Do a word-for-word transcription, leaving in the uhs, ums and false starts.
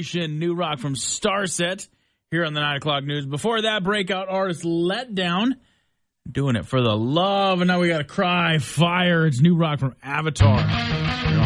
Nation, new rock from Starset here on the nine o'clock news. Before that, breakout artist Let Down, doing it for the love. And now we got to Cry Fire. It's new rock from Avatar.